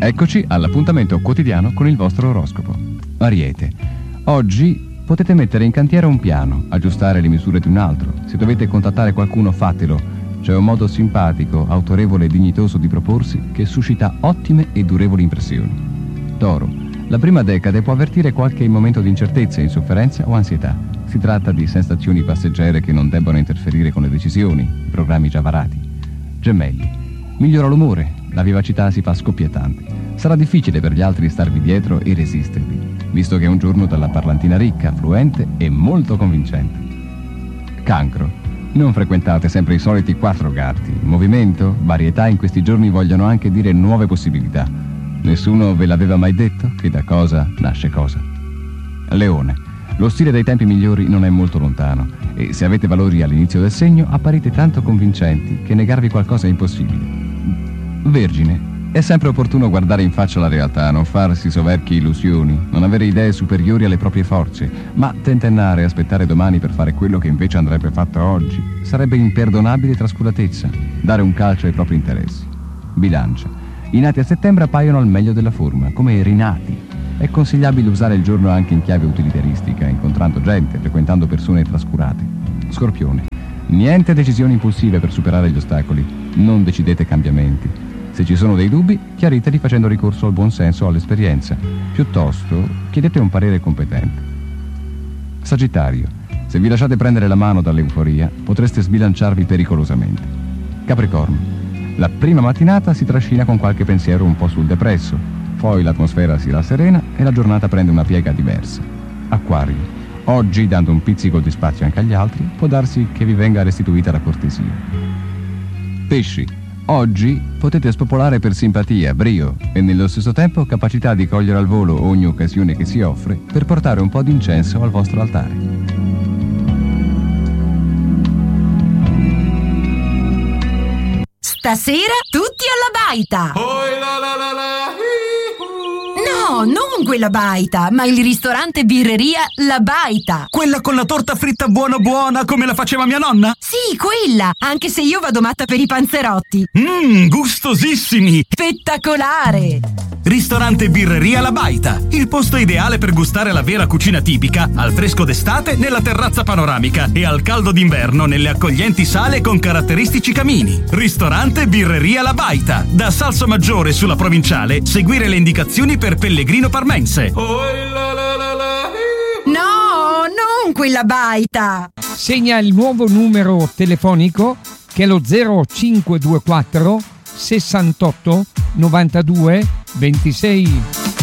Eccoci all'appuntamento quotidiano con il vostro oroscopo. Ariete, oggi potete mettere in cantiere un piano, aggiustare le misure di un altro. Se dovete contattare qualcuno, fatelo. C'è un modo simpatico, autorevole e dignitoso di proporsi che suscita ottime e durevoli impressioni. Toro, la prima decade può avvertire qualche momento di incertezza, insofferenza o ansietà. Si tratta di sensazioni passeggere che non debbono interferire con le decisioni, i programmi già varati. Gemelli, migliora l'umore, la vivacità si fa scoppiettante. Sarà difficile per gli altri starvi dietro e resistervi, visto che è un giorno dalla parlantina ricca, fluente e molto convincente. Cancro, non frequentate sempre i soliti 4 gatti. Movimento, varietà in questi giorni vogliono anche dire nuove possibilità. Nessuno ve l'aveva mai detto che da cosa nasce cosa. Leone, lo stile dei tempi migliori non è molto lontano e se avete valori all'inizio del segno apparite tanto convincenti che negarvi qualcosa è impossibile. Vergine, è sempre opportuno guardare in faccia la realtà, non farsi soverchie illusioni, non avere idee superiori alle proprie forze, ma tentennare e aspettare domani per fare quello che invece andrebbe fatto oggi sarebbe imperdonabile trascuratezza, dare un calcio ai propri interessi. Bilancia, i nati a settembre appaiono al meglio della forma, come i rinati. È consigliabile usare il giorno anche in chiave utilitaristica, incontrando gente, frequentando persone trascurate. Scorpione, niente decisioni impulsive per superare gli ostacoli, non decidete cambiamenti. Se ci sono dei dubbi, chiariteli facendo ricorso al buon senso o all'esperienza. Piuttosto, chiedete un parere competente. Sagittario, se vi lasciate prendere la mano dall'euforia, potreste sbilanciarvi pericolosamente. Capricorno, la prima mattinata si trascina con qualche pensiero un po' sul depresso, poi l'atmosfera si rasserena e la giornata prende una piega diversa. Acquario, oggi, dando un pizzico di spazio anche agli altri, può darsi che vi venga restituita la cortesia. Pesci, oggi potete spopolare per simpatia, brio e nello stesso tempo capacità di cogliere al volo ogni occasione che si offre per portare un po' di incenso al vostro altare. Stasera tutti alla baita! No, non quella baita, ma il ristorante birreria La Baita. Quella con la torta fritta buona buona come la faceva mia nonna? Sì, quella, anche se io vado matta per i panzerotti. Gustosissimi! Spettacolare! Ristorante birreria La Baita, il posto ideale per gustare la vera cucina tipica, al fresco d'estate nella terrazza panoramica e al caldo d'inverno nelle accoglienti sale con caratteristici camini. Ristorante birreria La Baita, da Salsomaggiore sulla Provinciale, seguire le indicazioni per Pellegrino Parmense. No, non quella baita! Segna il nuovo numero telefonico che è lo 0524 68 92 26.